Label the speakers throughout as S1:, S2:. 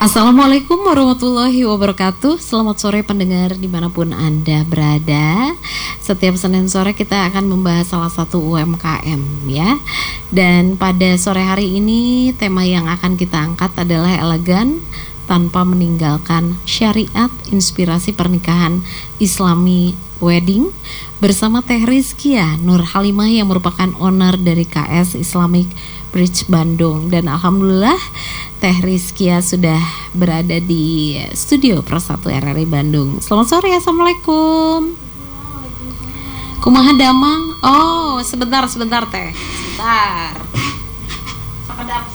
S1: Assalamualaikum warahmatullahi wabarakatuh. Selamat sore pendengar dimanapun Anda berada. Setiap Senin sore kita akan membahas salah satu UMKM ya. Dan pada sore hari ini tema yang akan kita angkat adalah elegan tanpa meninggalkan syariat, inspirasi pernikahan Islami Wedding bersama Teh Rizkia Nur Halimah yang merupakan owner dari KS Islamic Bridge Bandung. Dan alhamdulillah Teh Rizkia sudah berada di studio Pro 1 RRI Bandung. Selamat sore, assalamualaikum. Kumaha damang? Oh, sebentar Teh. Sebentar. Sakedap.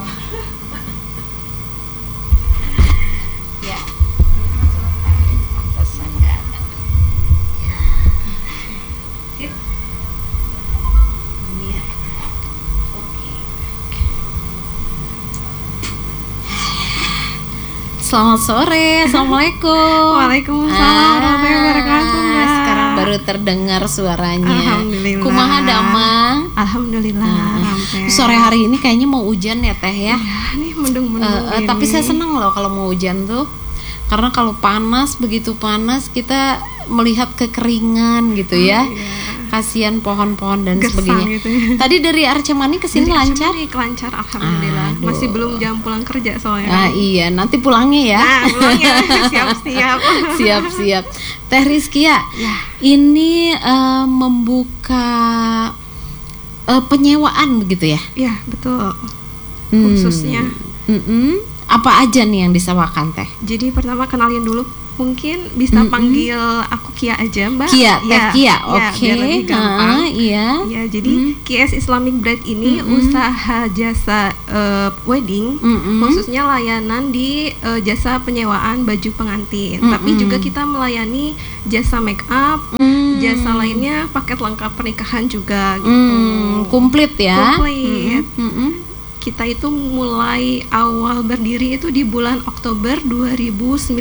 S1: Ya. Pantesan nggak ada. Ya. Sip. Ini ya. Oke. Selamat sore, assalamualaikum.
S2: Waalaikumsalam warahmatullahi wabarakatuh.
S1: Sekarang baru terdengar suaranya.
S2: Alhamdulillah.
S1: Kumaha damang?
S2: Alhamdulillah.
S1: Sore hari ini kayaknya mau hujan ya Teh ya.
S2: Ya, nih mendung-mendung.
S1: Tapi saya senang loh kalau mau hujan tuh, karena kalau panas, begitu panas kita melihat kekeringan gitu ya.
S2: Iya.
S1: Kasihan pohon-pohon dan
S2: Gersang
S1: sebagainya.
S2: gitu ya.
S1: Tadi dari Arcemani ke sini lancar?
S2: Lancar, alhamdulillah.
S1: Aduh.
S2: Masih belum jam pulang kerja soalnya.
S1: Iya, nanti pulangnya ya.
S2: Nah, pulangnya siap-siap.
S1: Siap. Teh Rizkia,
S2: Ya.
S1: ini membuka penyewaan begitu ya?
S2: Ya, betul. Khususnya.
S1: Apa aja nih yang disewakan Teh?
S2: Jadi pertama kenalin dulu, mungkin bisa panggil aku Kia aja, Mbak.
S1: Kia, Teh
S2: Ya,
S1: Kia,
S2: ya,
S1: oke.
S2: biar lebih gampang.
S1: Iya.
S2: Ya, jadi KS Islamic Bride ini usaha jasa wedding, khususnya layanan di jasa penyewaan baju pengantin. Tapi juga kita melayani jasa make up, jasa lainnya, paket lengkap pernikahan juga gitu.
S1: Komplit ya.
S2: Komplit. Kita itu mulai awal berdiri itu di bulan Oktober 2019.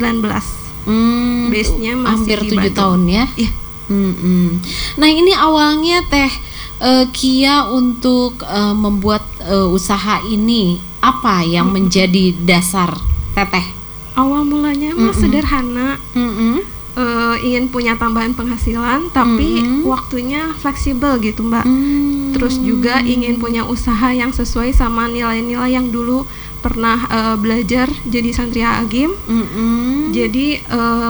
S2: Base-nya masih
S1: hampir
S2: di
S1: 7
S2: Bandung.
S1: tahun ya.
S2: Iya.
S1: Nah, ini awalnya Teh Kia untuk membuat usaha ini, apa yang menjadi dasar Teteh?
S2: Awal mulanya mah sederhana, ingin punya tambahan penghasilan, tapi waktunya fleksibel gitu, Mbak. Terus juga ingin punya usaha yang sesuai sama nilai-nilai yang dulu pernah belajar jadi santri Agim. Jadi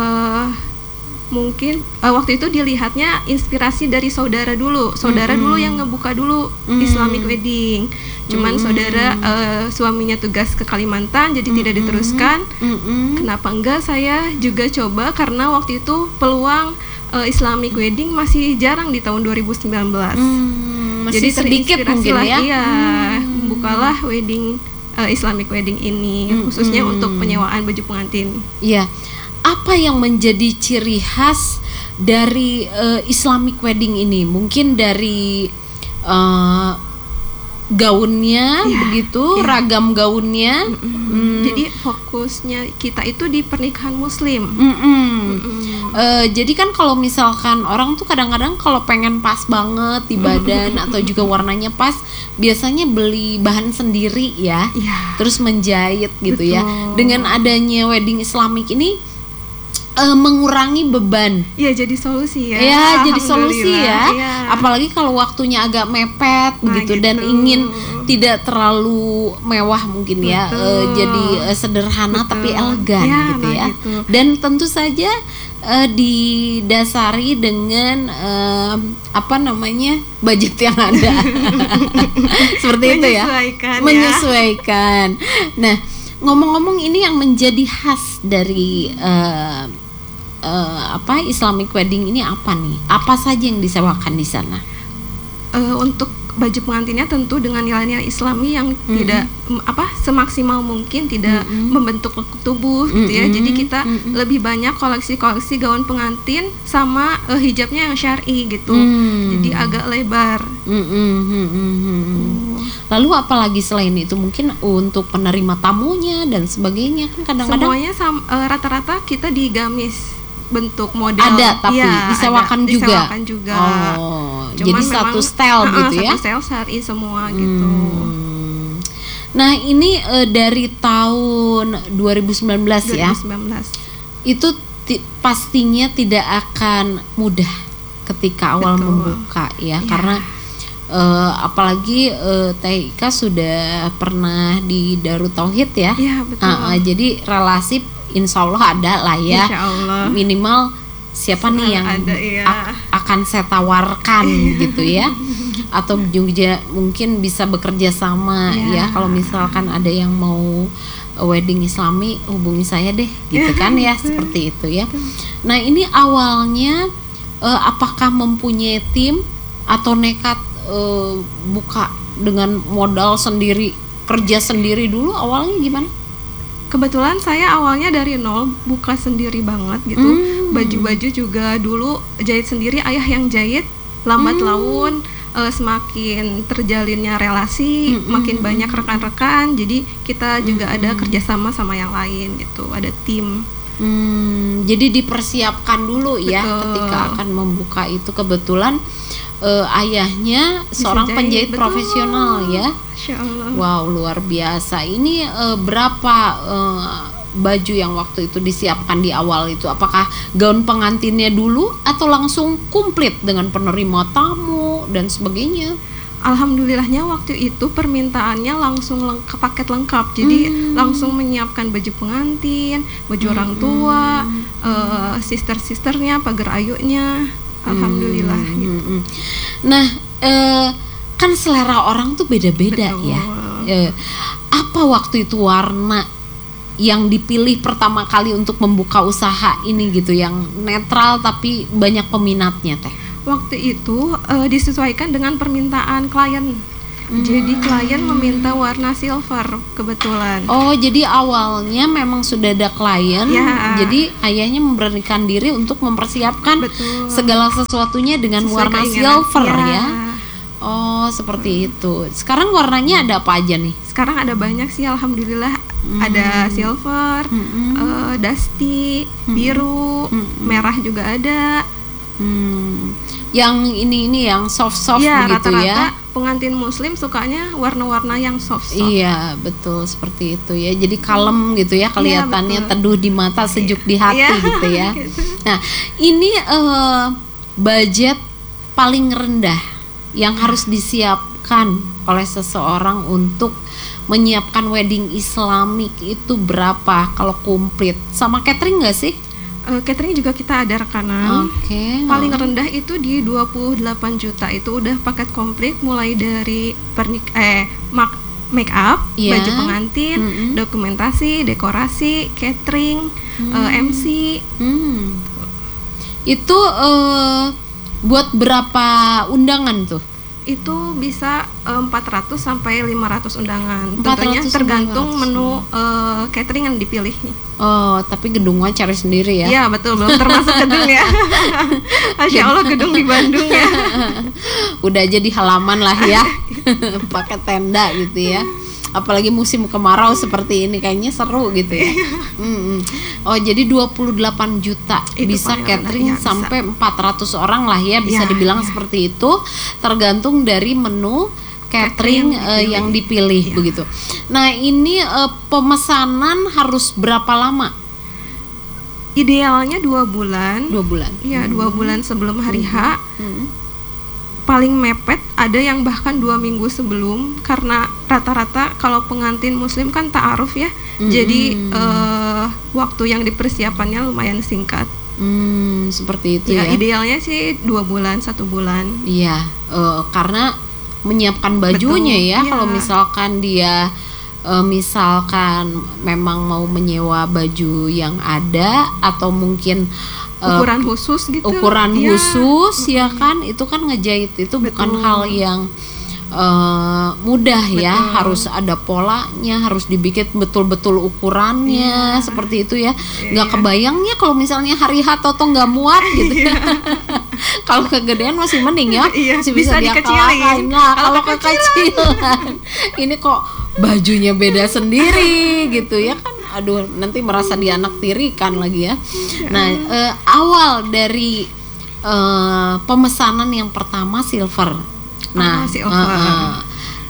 S2: mungkin waktu itu dilihatnya inspirasi dari saudara dulu yang ngebuka dulu Islamic Wedding. Cuman saudara suaminya tugas ke Kalimantan, jadi tidak diteruskan. Kenapa enggak saya juga coba, karena waktu itu peluang Islamic Wedding masih jarang di tahun 2019.
S1: Masih
S2: Jadi
S1: sedikit mungkin
S2: terinspirasilah,
S1: ya.
S2: iya, membukalah wedding Islamic Wedding ini, khususnya untuk penyewaan baju pengantin.
S1: Iya. Apa yang menjadi ciri khas dari Islamic Wedding ini? Mungkin dari gaunnya, begitu, ragam gaunnya.
S2: Jadi fokusnya kita itu di pernikahan Muslim.
S1: Jadi kan kalau misalkan orang tuh kadang-kadang kalau pengen pas banget di badan atau juga warnanya pas, biasanya beli bahan sendiri ya, terus menjahit gitu ya. Dengan adanya wedding Islamic ini mengurangi beban.
S2: Iya, jadi solusi ya.
S1: Ya, jadi solusi ya.
S2: Ya.
S1: Apalagi kalau waktunya agak mepet begitu
S2: gitu.
S1: dan ingin tidak terlalu mewah mungkin ya. Jadi sederhana tapi elegan gitu ya.
S2: Gitu.
S1: Dan tentu saja didasari dengan budget yang ada. Seperti itu ya. Menyesuaikan. Nah, ngomong-ngomong, ini yang menjadi khas dari Islamic Wedding ini apa nih? Apa saja yang disewakan di sana?
S2: Untuk baju pengantinnya tentu dengan nilai-nilai Islami yang tidak semaksimal mungkin, tidak membentuk tubuh gitu ya. Jadi kita lebih banyak koleksi-koleksi gaun pengantin sama hijabnya yang syar'i gitu. Jadi agak lebar.
S1: Lalu apalagi selain itu, mungkin untuk penerima tamunya dan sebagainya kan kadang-kadang
S2: semuanya rata-rata kita di gamis bentuk model
S1: ada, tapi disewakan juga.
S2: Oh,
S1: jadi satu style gitu ya.
S2: Satu style syar'i semua gitu.
S1: Nah ini dari tahun 2019 ya.
S2: 2019.
S1: Itu pastinya tidak akan mudah ketika awal
S2: Betul.
S1: membuka ya,
S2: Iya.
S1: karena apalagi Teh Ika sudah pernah di Darut Tauhid ya.
S2: Iya, betul.
S1: Jadi relasi insya Allah ada lah ya.
S2: Insya Allah.
S1: Minimal siapa nih yang
S2: Ada, iya.
S1: akan saya tawarkan gitu ya, atau juga mungkin bisa bekerja sama ya, kalau misalkan ada yang mau wedding Islami hubungi saya deh gitu kan ya, seperti itu ya. Nah ini awalnya apakah mempunyai tim atau nekat buka dengan modal sendiri, kerja sendiri dulu awalnya gimana?
S2: Kebetulan saya awalnya dari nol, buka sendiri banget gitu. Baju-baju juga dulu jahit sendiri, ayah yang jahit. Lambat laun semakin terjalinnya relasi, makin banyak rekan-rekan. Jadi kita juga ada kerjasama sama yang lain gitu, ada tim.
S1: Jadi dipersiapkan dulu ya.
S2: Betul.
S1: Ketika akan membuka itu. Kebetulan ayahnya seorang
S2: jahit,
S1: penjahit
S2: betul.
S1: profesional ya.
S2: Masya Allah.
S1: Wow, luar biasa. Ini berapa baju yang waktu itu disiapkan di awal itu? Apakah gaun pengantinnya dulu atau langsung komplit dengan penerima tamu dan sebagainya?
S2: Alhamdulillahnya waktu itu permintaannya langsung paket lengkap. Jadi langsung menyiapkan baju pengantin, baju orang tua, sister-sisternya, pagar ayunya. Alhamdulillah gitu.
S1: Nah, kan selera orang tuh beda-beda
S2: Betul.
S1: ya. Apa waktu itu warna yang dipilih pertama kali untuk membuka usaha ini gitu, yang netral tapi banyak peminatnya Teh?
S2: Waktu itu disesuaikan dengan permintaan klien. Jadi klien meminta warna silver kebetulan.
S1: Oh, jadi awalnya memang sudah ada klien.
S2: Ya.
S1: Jadi ayahnya memberanikan diri untuk mempersiapkan
S2: Betul.
S1: segala sesuatunya dengan
S2: Sesuai
S1: warna
S2: keinginan.
S1: silver
S2: Ya.
S1: ya. Oh, seperti itu. Sekarang warnanya ada apa aja nih?
S2: Sekarang ada banyak sih, alhamdulillah. Ada silver, dusty, biru, merah juga ada.
S1: Yang ini yang soft
S2: Ya,
S1: begitu
S2: rata-rata
S1: ya.
S2: pengantin muslim sukanya warna-warna yang soft.
S1: Iya, betul seperti itu ya. Jadi kalem gitu ya, kelihatannya
S2: betul.
S1: teduh di mata, sejuk di hati
S2: Iya,
S1: gitu ya.
S2: gitu.
S1: Nah, ini budget paling rendah yang harus disiapkan oleh seseorang untuk menyiapkan wedding Islamik itu berapa kalau komplit? Sama catering nggak sih?
S2: Catering juga kita ada rekanan.
S1: Oke.
S2: Paling rendah itu di 28 juta. Itu udah paket komplit mulai dari make up,
S1: Iya.
S2: baju pengantin, dokumentasi, dekorasi, catering, MC.
S1: Itu buat berapa undangan tuh?
S2: Itu bisa 400 sampai 500 undangan.
S1: 400
S2: Tentunya tergantung
S1: 500.
S2: menu catering yang dipilih.
S1: Oh, tapi gedungnya cari sendiri ya?
S2: Iya betul, belum termasuk gedung ya. Masya Allah, gedung di Bandung ya.
S1: Udah aja di halaman lah ya. Pakai tenda gitu ya. Apalagi musim kemarau seperti ini kayaknya seru gitu ya. Oh, jadi 28 juta
S2: Itu
S1: bisa
S2: paling
S1: catering
S2: rendah, ya,
S1: sampai 400 orang lah ya, bisa
S2: Ya,
S1: dibilang
S2: ya.
S1: seperti itu, tergantung dari menu catering yang dipilih
S2: Ya.
S1: begitu. Nah, ini pemesanan harus berapa lama?
S2: Idealnya 2 bulan.
S1: 2 bulan.
S2: Iya, 2 bulan sebelum hari H.
S1: Hmm.
S2: Paling mepet ada yang bahkan 2 minggu sebelum, karena rata-rata kalau pengantin muslim kan ta'aruf ya. Jadi waktu yang dipersiapannya lumayan singkat.
S1: Seperti itu
S2: Ya,
S1: ya.
S2: idealnya sih 2 bulan, 1 bulan.
S1: Iya, karena menyiapkan bajunya
S2: Betul,
S1: ya.
S2: iya.
S1: Kalau misalkan dia misalkan memang mau menyewa baju yang ada, atau mungkin
S2: Ukuran khusus gitu.
S1: ukuran
S2: Iya.
S1: khusus ya kan, itu kan ngejahit itu bukan
S2: Betul.
S1: hal yang mudah ya.
S2: Betul.
S1: Harus ada polanya, harus dibikin betul-betul ukurannya, seperti itu ya. Nggak kebayangnya kalau misalnya hari H Toto nggak muat gitu. Kalau kegedean masih mending ya,
S2: Iya,
S1: masih
S2: bisa
S1: dia
S2: dikecilin.
S1: kelakan. Nah, kalau kekecilan ini kok bajunya beda sendiri gitu ya kan. Aduh, nanti merasa dianaktirikan lagi ya. Nah, awal dari pemesanan yang pertama silver. Nah,
S2: silver.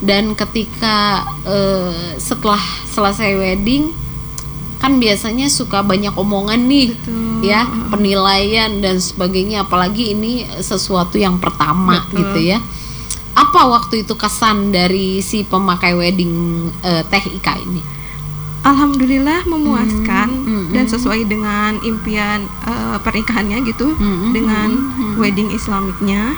S1: Dan ketika setelah selesai wedding kan biasanya suka banyak omongan nih.
S2: Betul.
S1: Ya, penilaian dan sebagainya, apalagi ini sesuatu yang pertama.
S2: Betul.
S1: Gitu ya. Apa waktu itu kesan dari si pemakai wedding Teh Ika ini?
S2: Alhamdulillah memuaskan dan sesuai dengan impian pernikahannya gitu, dengan wedding Islamiknya.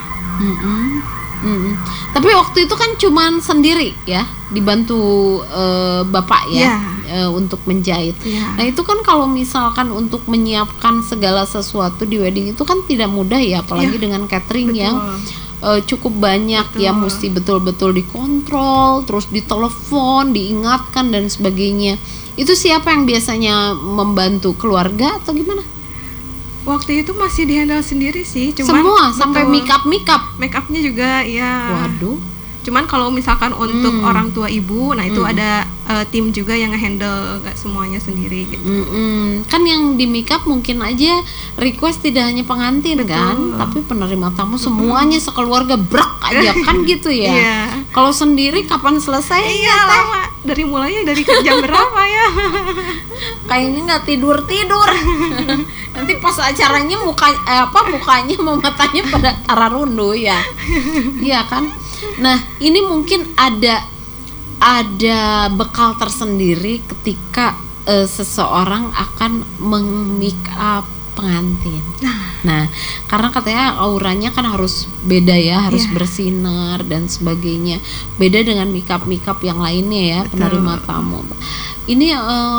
S1: Tapi waktu itu kan cuman sendiri ya, dibantu bapak ya, untuk menjahit. Nah itu kan kalau misalkan untuk menyiapkan segala sesuatu di wedding itu kan tidak mudah ya, apalagi dengan catering yang cukup banyak. Ya, mesti betul-betul dikontrol, terus ditelepon, diingatkan dan sebagainya. Itu siapa yang biasanya membantu, keluarga atau gimana?
S2: Waktu itu masih dihandle sendiri sih, cuman
S1: semua sampai make
S2: upnya juga ya.
S1: Waduh.
S2: Cuman kalau misalkan untuk orang tua ibu, nah itu ada tim juga yang nge-handle, gak semuanya sendiri gitu.
S1: Kan yang di make up mungkin aja request tidak hanya pengantin kan, tapi penerima tamu semuanya sekeluarga brek aja kan gitu ya. Kalau sendiri kapan selesai?
S2: Iya, lama. Dari mulainya dari jam berapa ya?
S1: Kayaknya nggak tidur. Nanti pas acaranya mukanya sama matanya pada tararundu ya. Iya kan? Nah, ini mungkin ada bekal tersendiri ketika seseorang akan meng-make up pengantin. Nah, karena katanya auranya kan harus beda ya, harus bersinar dan sebagainya. Beda dengan make up yang lainnya ya. Betul. Penerima tamu. Ini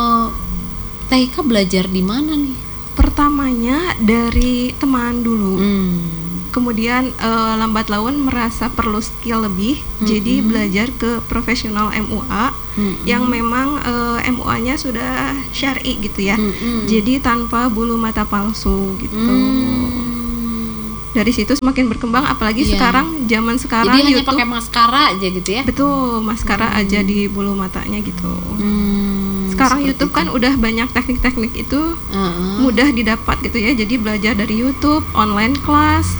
S1: Teh Ika belajar di mana nih?
S2: Pertamanya dari teman dulu. Kemudian lambat laun merasa perlu skill lebih, jadi belajar ke profesional MUA yang memang MUA-nya sudah syar'i gitu ya. Jadi tanpa bulu mata palsu gitu. Dari situ semakin berkembang, apalagi sekarang zaman sekarang
S1: jadi
S2: YouTube
S1: hanya pakai maskara aja gitu ya.
S2: Betul, maskara aja di bulu matanya gitu. Sekarang YouTube kan udah banyak teknik-teknik itu mudah didapat gitu ya. Jadi belajar dari YouTube, online kelas.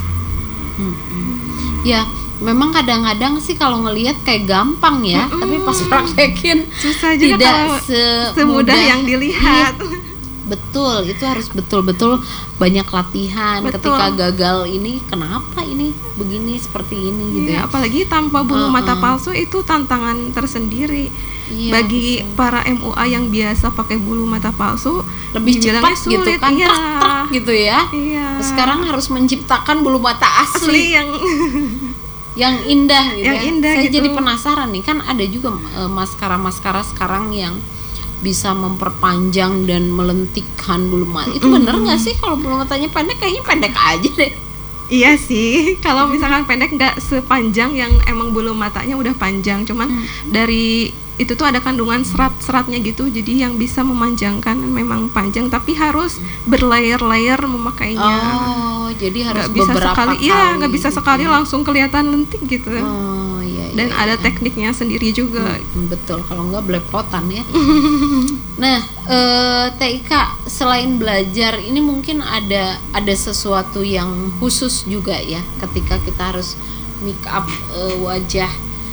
S1: Ya, memang kadang-kadang sih kalau ngelihat kayak gampang ya, tapi pas praktekin
S2: susah juga,
S1: tidak
S2: semudah yang dilihat.
S1: Betul, itu harus betul-betul banyak latihan. Ketika gagal ini, kenapa ini begini seperti ini gitu ya.
S2: Apalagi tanpa bulu mata palsu itu tantangan tersendiri. Bagi para MUA yang biasa pakai bulu mata palsu
S1: lebih cepat gitu kan, trek gitu ya. Sekarang harus menciptakan bulu mata asli yang indah gitu. Saya jadi penasaran nih, kan ada juga maskara sekarang yang bisa memperpanjang dan melentikkan bulu mata. Itu bener nggak sih? Kalau bulu matanya pendek, kayaknya pendek aja deh.
S2: Iya sih, kalau misalkan pendek nggak sepanjang yang emang bulu matanya udah panjang, cuman dari itu tuh ada kandungan serat-seratnya gitu, jadi yang bisa memanjangkan memang panjang, tapi harus berlayer-layer memakainya.
S1: Oh, jadi harus
S2: nggak bisa
S1: beberapa
S2: sekali,
S1: kali.
S2: Iya, nggak bisa sekali langsung kelihatan lentik gitu. Dan ada tekniknya sendiri juga.
S1: Betul, kalau nggak belepotan ya. Nah, Teh Ika, selain belajar ini mungkin ada sesuatu yang khusus juga ya ketika kita harus make up wajah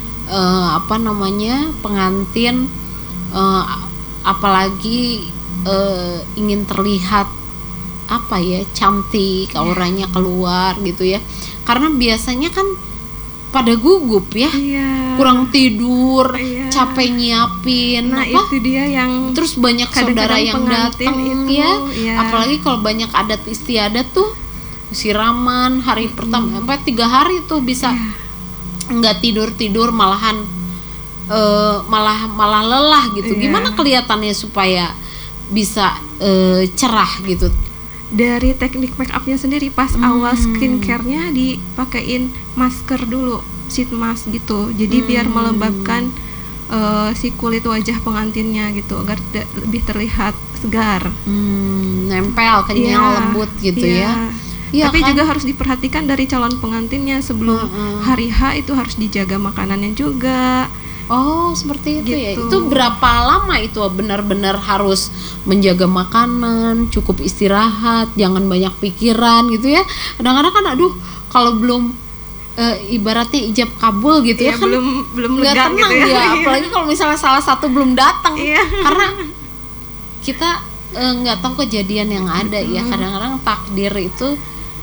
S1: pengantin, apalagi ingin terlihat cantik, auranya keluar gitu ya. Karena biasanya kan pada gugup ya, kurang tidur, capek nyiapin,
S2: itu dia yang
S1: terus banyak saudara yang datang ya. Apalagi kalau banyak adat istiadat tuh, siraman hari pertama sampai 3 hari tuh bisa nggak tidur malahan malah lelah gitu. Gimana kelihatannya supaya bisa cerah gitu?
S2: Dari teknik make upnya sendiri, pas awal skincare-nya dipakein masker dulu, sheet mask gitu. Jadi biar melembabkan si kulit wajah pengantinnya gitu, agar lebih terlihat segar.
S1: Nempel, kenyal, lembut gitu ya.
S2: Tapi kan juga harus diperhatikan dari calon pengantinnya sebelum hari H itu harus dijaga makanannya juga.
S1: Oh, seperti itu
S2: gitu.
S1: Ya. Itu berapa lama itu benar-benar harus menjaga makanan, cukup istirahat, jangan banyak pikiran gitu ya. Kadang-kadang kan kalau belum ibaratnya ijab kabul gitu ya kan,
S2: belum
S1: nggak
S2: lega
S1: tenang
S2: gitu ya.
S1: apalagi kalau misalnya salah satu belum datang.
S2: Iya.
S1: Karena kita nggak tahu kejadian yang ada ya, kadang-kadang takdir itu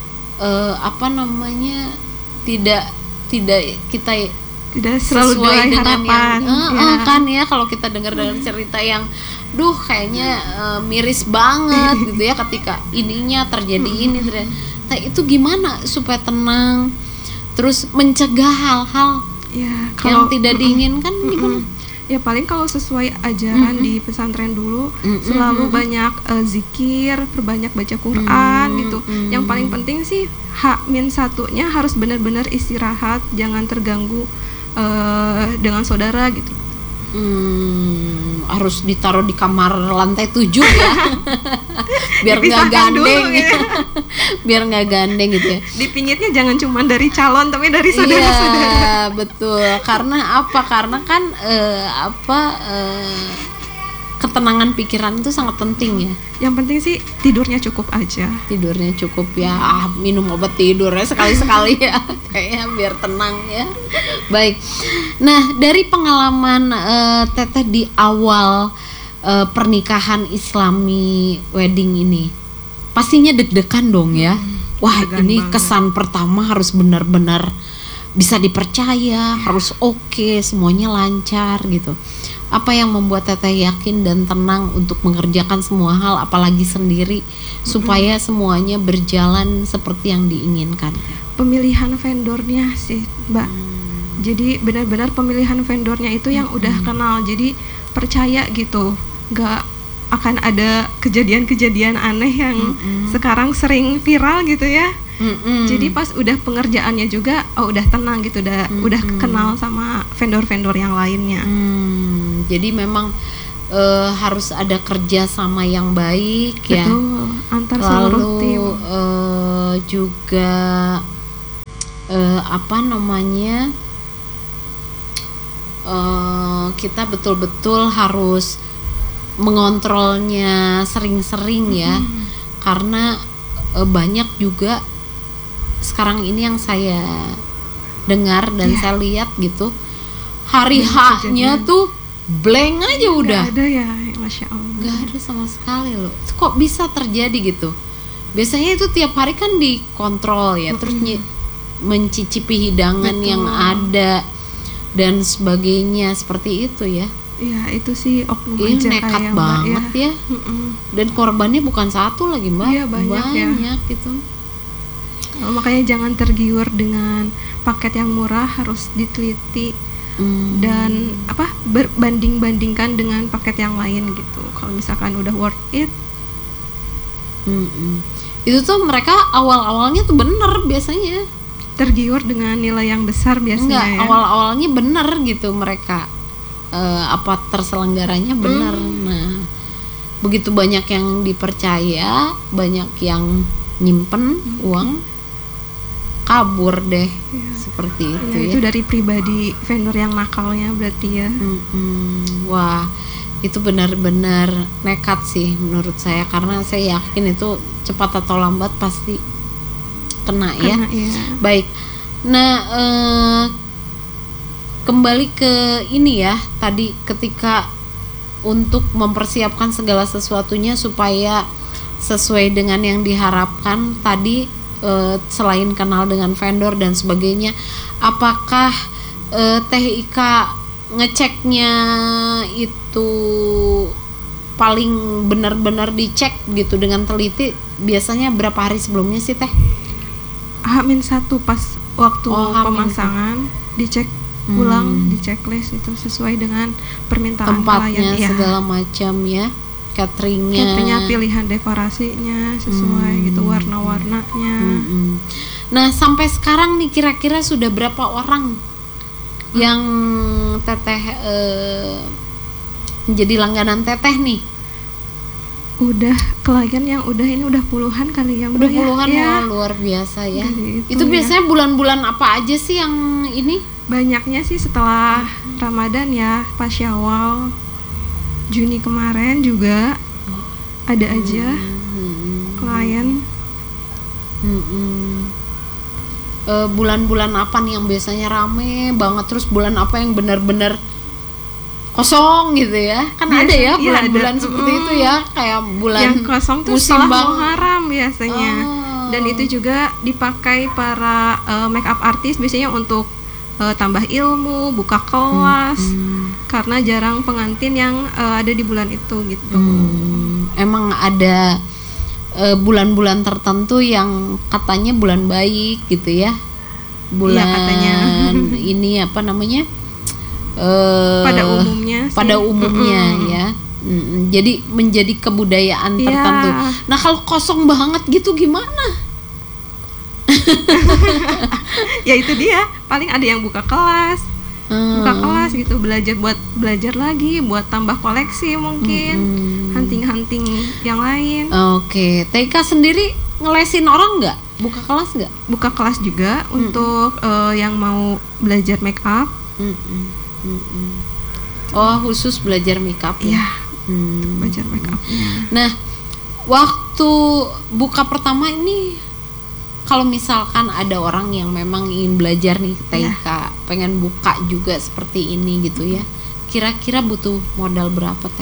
S1: tidak kita
S2: Tidak selalu
S1: sesuai
S2: dengan
S1: dengan
S2: harapan.
S1: yang kan ya, kalau kita dengar dari cerita yang kayaknya miris banget gitu ya, ketika ininya terjadi ini terjadi. Nah itu gimana supaya tenang, terus mencegah hal-hal
S2: Ya,
S1: yang tidak diinginkan gimana?
S2: Ya paling kalau sesuai ajaran di pesantren dulu selalu banyak zikir, perbanyak baca Quran gitu. Yang paling penting sih H-1-nya harus benar-benar istirahat, jangan terganggu dengan saudara gitu.
S1: Harus ditaruh di kamar lantai 7 ya. Biar nggak
S2: Dipisahkan
S1: gandeng
S2: dulu, ya.
S1: Biar nggak gandeng gitu ya.
S2: Dipinjitnya jangan cuma dari calon tapi dari saudara-saudara.
S1: Iya betul, karena apa? Karena kan ketenangan pikiran itu sangat penting ya.
S2: Yang penting sih tidurnya cukup aja.
S1: Tidurnya cukup ya, minum obat tidurnya sekali-sekali ya, kayaknya biar tenang ya. Baik, nah dari pengalaman Teteh di awal pernikahan Islami wedding ini, pastinya deg-degan dong ya. Wah
S2: deg-degan
S1: ini
S2: banget.
S1: kesan pertama harus benar-benar bisa dipercaya, harus oke, semuanya lancar gitu. Apa yang membuat Teteh yakin dan tenang untuk mengerjakan semua hal, apalagi sendiri, supaya semuanya berjalan seperti yang diinginkan?
S2: Pemilihan vendornya sih, Mbak. Jadi benar-benar pemilihan vendornya itu yang udah kenal, jadi percaya gitu, nggak akan ada kejadian-kejadian aneh yang sekarang sering viral gitu ya. Jadi pas udah pengerjaannya juga, udah tenang gitu, udah kenal sama vendor-vendor yang lainnya.
S1: Jadi memang harus ada kerja sama yang baik ya.
S2: Betul, antar seluruh
S1: Lalu
S2: tim.
S1: juga kita betul-betul harus mengontrolnya sering-sering ya, karena banyak juga sekarang ini yang saya dengar dan saya lihat gitu, hari H-nya tuh blank aja udah.
S2: Gak ada ya, Masya Allah.
S1: Gak ada sama sekali loh. Kok bisa terjadi gitu? Biasanya itu tiap hari kan dikontrol ya, terus mencicipi hidangan yang ada dan sebagainya, seperti itu ya.
S2: Iya, itu sih oknum
S1: Ini
S2: aja
S1: nekat
S2: kayak Mbak,
S1: banget ya. Dan korbannya bukan satu lagi Mbak,
S2: Iya, banyak ya.
S1: gitu.
S2: Makanya jangan tergiur dengan paket yang murah, harus diteliti dan berbanding-bandingkan dengan paket yang lain gitu. Kalau misalkan udah worth it,
S1: itu tuh mereka awal-awalnya tuh bener biasanya.
S2: tergiur dengan nilai yang besar biasanya.
S1: Enggak,
S2: ya.
S1: awal-awalnya bener gitu mereka, terselenggaranya bener. Nah, begitu banyak yang dipercaya, banyak yang nyimpen uang, kabur deh, seperti itu
S2: Ya,
S1: ya.
S2: itu dari pribadi vendor yang nakalnya berarti ya.
S1: Wah, itu benar-benar nekat sih menurut saya, karena saya yakin itu cepat atau lambat pasti kena ya. Baik, nah kembali ke ini ya, tadi ketika untuk mempersiapkan segala sesuatunya supaya sesuai dengan yang diharapkan tadi, selain kenal dengan vendor dan sebagainya, apakah Teh Ika ngeceknya itu paling benar-benar dicek gitu dengan teliti? Biasanya berapa hari sebelumnya sih Teh?
S2: H-1 pas waktu
S1: H-1.
S2: pemasangan dicek ulang, di checklist itu sesuai dengan permintaan
S1: Tempatnya
S2: klien.
S1: segala macam ya, cateringnya,
S2: pilihan dekorasinya sesuai gitu, warna-warnanya.
S1: Nah sampai sekarang nih kira-kira sudah berapa orang yang Teteh menjadi langganan Teteh nih?
S2: Udah klien yang udah puluhan kali ya,
S1: Udah puluhan
S2: ya.
S1: luar biasa ya.
S2: Gitu
S1: Itu
S2: ya.
S1: biasanya bulan-bulan apa aja sih yang ini?
S2: Banyaknya sih setelah Ramadan ya, pas Syawal, Juni kemarin juga ada aja klien.
S1: bulan-bulan apa nih yang biasanya rame banget, terus bulan apa yang benar-benar kosong gitu ya? Kan ada ya bulan-bulan seperti itu ya, kayak bulan
S2: yang kosong tuh
S1: musim
S2: setelah
S1: bang.
S2: Muharram biasanya. Dan itu juga dipakai para make up artist biasanya untuk tambah ilmu, buka kelas, karena jarang pengantin yang ada di bulan itu gitu.
S1: Emang ada bulan-bulan tertentu yang katanya bulan baik gitu ya, bulan
S2: ya, katanya.
S1: Ini apa namanya,
S2: pada umumnya
S1: ya. Jadi menjadi kebudayaan tertentu. Nah kalau kosong banget gitu gimana?
S2: Ya itu dia, paling ada yang buka kelas gitu, belajar lagi buat tambah koleksi mungkin, hunting yang lain.
S1: Oke. TK sendiri ngelesin orang nggak? Buka kelas nggak?
S2: Buka kelas juga untuk yang mau belajar make up.
S1: Oh, khusus belajar make up ya?
S2: Belajar make up.
S1: Nah, waktu buka pertama ini, kalau misalkan ada orang yang memang ingin belajar nih TK, pengen buka juga seperti ini gitu ya, kira-kira butuh modal berapa Teh?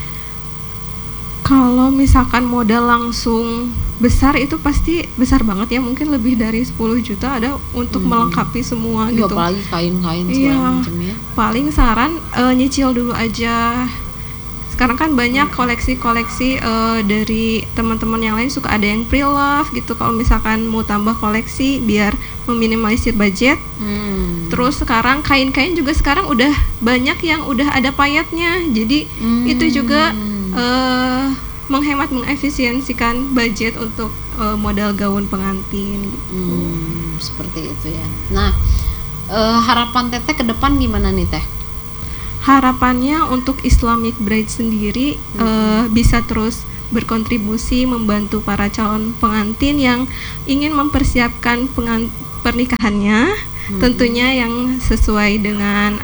S2: Kalau misalkan modal langsung besar itu pasti besar banget ya, mungkin lebih dari 10 juta ada untuk melengkapi semua gitu.
S1: Apalagi kain-kain segala macam ya.
S2: Paling saran nyicil dulu aja. Sekarang kan banyak koleksi-koleksi dari teman-teman yang lain, suka ada yang pre-love gitu. Kalau misalkan mau tambah koleksi biar meminimalisir budget. Terus sekarang kain-kain juga sekarang udah banyak yang udah ada payetnya. Jadi itu juga mengefisiensikan budget untuk modal gaun pengantin gitu.
S1: Seperti itu ya. Nah, harapan Teteh ke depan gimana nih Teh?
S2: Harapannya untuk Islamic Bride sendiri bisa terus berkontribusi membantu para calon pengantin yang ingin mempersiapkan pernikahannya, tentunya yang sesuai dengan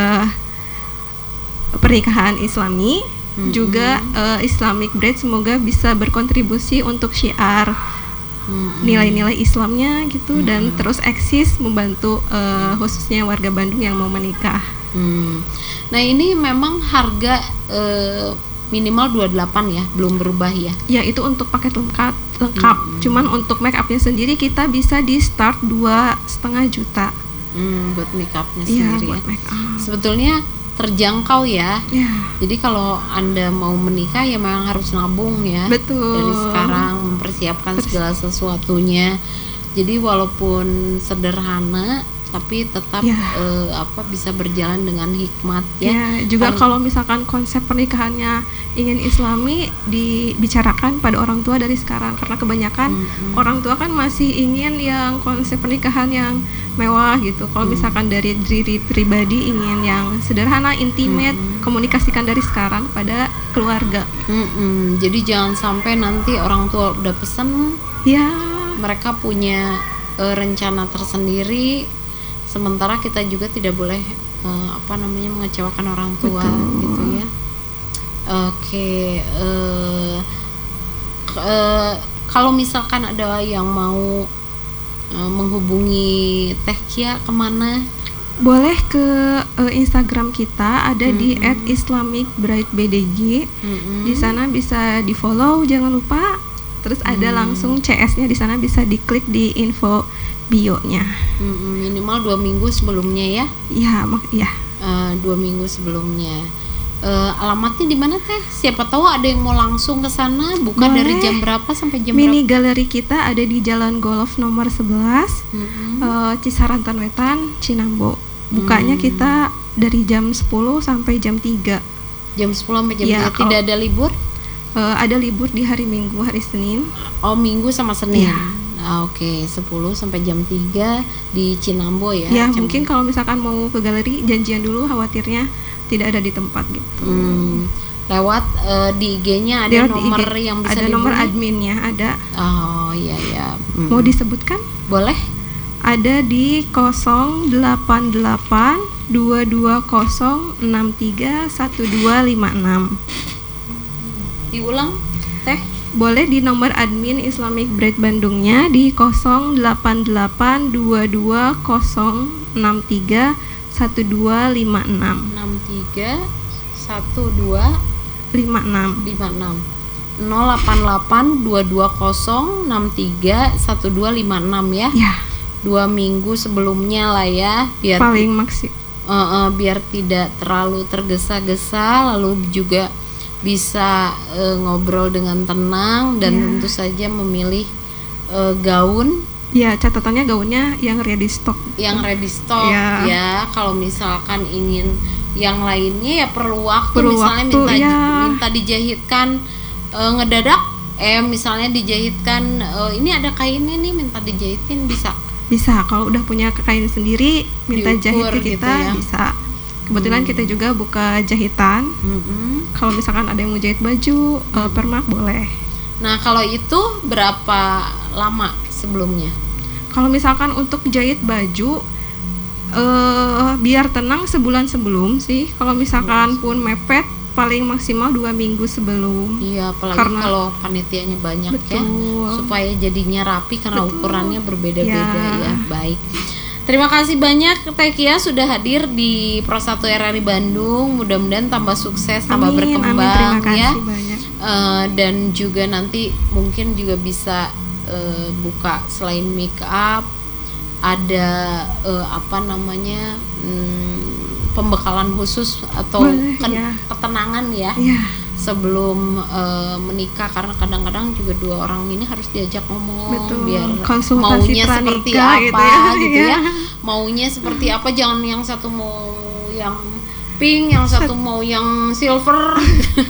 S2: pernikahan Islami. Juga Islamic Bride semoga bisa berkontribusi untuk syiar nilai-nilai Islamnya gitu, dan terus eksis membantu khususnya warga Bandung yang mau menikah.
S1: Nah ini memang harga minimal 28 ya, belum berubah ya?
S2: Ya itu untuk paket lengkap. Cuman untuk make upnya sendiri kita bisa di start 2,5 juta.
S1: Buat make upnya sendiri
S2: buat
S1: ya.
S2: Make up.
S1: Sebetulnya terjangkau ya.
S2: Yeah.
S1: Jadi kalau Anda mau menikah ya memang harus nabung ya.
S2: Betul.
S1: Dari sekarang mempersiapkan segala sesuatunya. Jadi walaupun sederhana tapi tetap bisa berjalan dengan hikmat ya.
S2: Juga kalau misalkan konsep pernikahannya ingin Islami, dibicarakan pada orang tua dari sekarang, karena kebanyakan orang tua kan masih ingin yang konsep pernikahan yang mewah gitu. Kalau misalkan dari diri pribadi ingin yang sederhana, intimate, komunikasikan dari sekarang pada keluarga.
S1: Jadi jangan sampai nanti orang tua udah pesen, mereka punya rencana tersendiri, sementara kita juga tidak boleh mengecewakan orang tua. Betul. Gitu ya. Oke, kalau misalkan ada yang mau menghubungi Teh Kia kemana?
S2: Boleh ke Instagram kita, ada di @islamicbridebdg. Di sana bisa di follow, jangan lupa. Terus ada langsung CS-nya di sana, bisa diklik di info bio-nya.
S1: Minimal 2 minggu sebelumnya ya?
S2: Iya,
S1: 2 minggu sebelumnya. Alamatnya di mana Teh? Siapa tahu ada yang mau langsung ke sana. Buka dari jam berapa sampai jam
S2: Mini
S1: berapa?
S2: galeri kita ada di Jalan Golf nomor 11, Cisarantan Wetan, Cinambo. Bukanya kita dari jam 10 sampai jam 3.
S1: Jam 10 sampai jam 3. Tidak ada libur?
S2: Ada libur di hari Minggu, hari Senin.
S1: Oh, Minggu sama Senin. Oke, 10 sampai jam 3 di Cinambo ya.
S2: Ya, mungkin kalau misalkan mau ke galeri janjian dulu, khawatirnya tidak ada di tempat gitu.
S1: Lewat di IG-nya ada nomor yang bisa
S2: ada nomor adminnya, ada.
S1: Oh iya.
S2: Mau disebutkan?
S1: Boleh.
S2: Ada di 088 220 63 1256.
S1: Diulang Teh.
S2: Boleh di nomor admin Islamic Bread Bandungnya di 08822063126.
S1: 08822063126 ya.
S2: Ya,
S1: 2 minggu sebelumnya lah ya, biar
S2: paling maksimal.
S1: biar tidak terlalu tergesa-gesa, lalu juga bisa ngobrol dengan tenang dan tentu saja memilih gaun.
S2: Ya, catatannya gaunnya yang ready stock.
S1: Yang ready stock ya. Kalau misalkan ingin yang lainnya ya perlu waktu. Misalnya minta dijahitkan ngedadak, misalnya dijahitkan ini ada kainnya nih, minta dijahitin bisa.
S2: Bisa, kalau udah punya kain sendiri minta
S1: Diukur
S2: jahit ke kita
S1: gitu ya.
S2: bisa. Kebetulan kita juga buka jahitan. Kalau misalkan ada yang mau jahit baju, permak boleh.
S1: Nah, kalau itu berapa lama sebelumnya?
S2: Kalau misalkan untuk jahit baju, biar tenang sebulan sebelum sih. Kalau misalkan pun mepet, paling maksimal 2 minggu sebelum.
S1: Iya, apalagi kalau panitianya banyak ya, supaya jadinya rapi karena ukurannya berbeda-beda ya. Baik. Terima kasih banyak Teh Kia sudah hadir di Pro 1 RRI Bandung. Mudah-mudahan tambah sukses, tambah berkembang
S2: terima kasih
S1: ya.
S2: banyak.
S1: Dan juga nanti mungkin juga bisa buka selain make up ada pembekalan khusus atau ketenangan ya. Sebelum menikah, karena kadang-kadang juga 2 orang ini harus diajak ngomong. biar maunya seperti apa gitu ya. Maunya seperti apa, jangan yang satu mau yang pink, yang satu mau yang silver.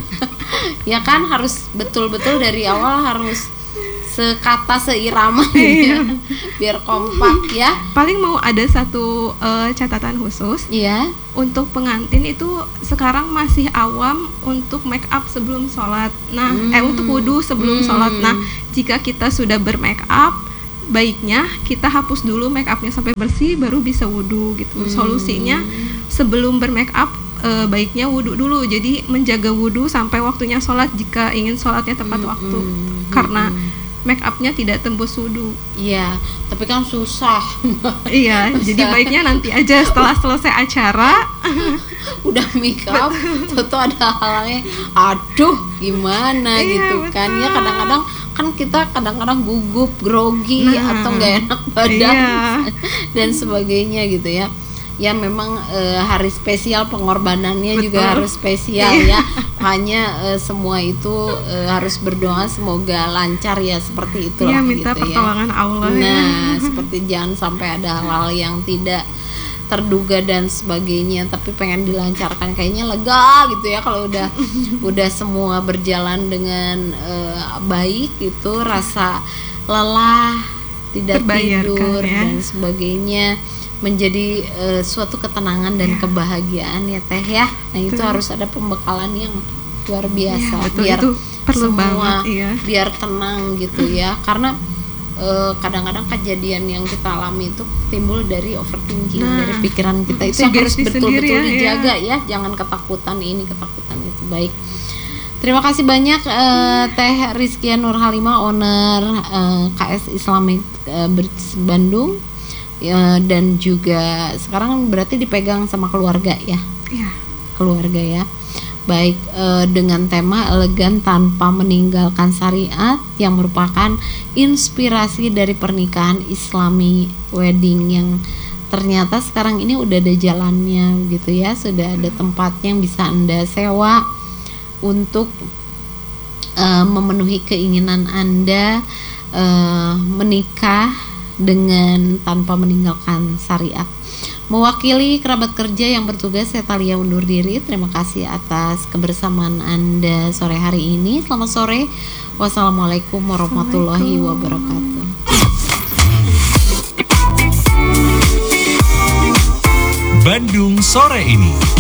S1: Ya kan, harus betul-betul dari awal harus sekata seirama gitu ya, biar kompak ya.
S2: Paling mau ada satu catatan khusus.
S1: Iya.
S2: Untuk pengantin itu sekarang masih awam untuk make up sebelum sholat. Nah, untuk wudhu sebelum sholat. Nah, jika kita sudah bermake up, baiknya kita hapus dulu make upnya sampai bersih, baru bisa wudhu gitu. Solusinya sebelum bermake up, baiknya wudhu dulu. Jadi menjaga wudhu sampai waktunya sholat jika ingin sholatnya tepat waktu. Karena make upnya tidak tembus wudhu.
S1: Iya, tapi kan susah.
S2: Iya, jadi baiknya nanti aja setelah selesai acara.
S1: Udah make up, tuh ada halnya, aduh gimana gitu kan ya. Kadang-kadang kan kita kadang-kadang gugup, grogi atau nggak enak badan dan sebagainya gitu ya. Ya memang hari spesial, pengorbanannya juga harus spesial ya. Hanya semua itu harus berdoa semoga lancar ya, seperti itulah
S2: minta
S1: gitu
S2: pertolongan Allah.
S1: Nah, seperti jangan sampai ada hal-hal yang tidak terduga dan sebagainya, tapi pengen dilancarkan, kayaknya lega gitu ya kalau udah semua berjalan dengan baik itu, rasa lelah, tidak tidur dan sebagainya menjadi suatu ketenangan dan kebahagiaan ya Teh ya. Nah, itu harus ada pembekalan yang luar biasa biar
S2: itu perlu
S1: semua
S2: banget,
S1: biar tenang gitu ya. Karena kadang-kadang kejadian yang kita alami itu timbul dari overthinking, dari pikiran kita itu yang harus betul-betul dijaga ya. Jangan ketakutan ini, ketakutan itu. Baik. Terima kasih banyak Teh Rizkia Nur Halimah, owner KS Islamic Bandung. Dan juga sekarang berarti dipegang sama keluarga ya. Keluarga ya. Baik, dengan tema elegan tanpa meninggalkan syariat, yang merupakan inspirasi dari pernikahan Islami wedding yang ternyata sekarang ini udah ada jalannya gitu ya. Sudah ada tempatnya yang bisa Anda sewa untuk memenuhi keinginan Anda menikah dengan tanpa meninggalkan syariat. Mewakili kerabat kerja yang bertugas, saya Talia undur diri. Terima kasih atas kebersamaan Anda sore hari ini. Selamat sore. Wassalamualaikum warahmatullahi wabarakatuh.
S3: Bandung sore ini.